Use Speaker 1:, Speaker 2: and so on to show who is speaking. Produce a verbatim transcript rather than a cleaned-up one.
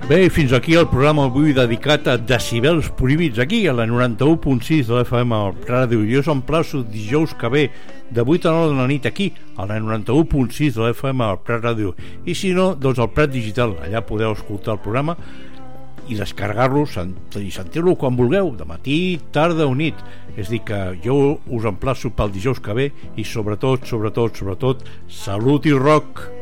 Speaker 1: Bé, fins aquí el programa avui dedicat a decibels prohibits aquí a la noranta-u punt sis de l'F M al Ràdio. Jo us emplaço dijous que ve de vuit a nou de la nit aquí a la noranta-u punt sis de l'F M al Prat Ràdio, i si no, doncs al Prat Digital. Allà podeu escoltar el programa i descarregar-lo i sentir-lo quan vulgueu, de matí, tarda o nit. És dir, que jo us emplaço pel dijous que ve, i sobretot, sobretot, sobretot, salut i rock.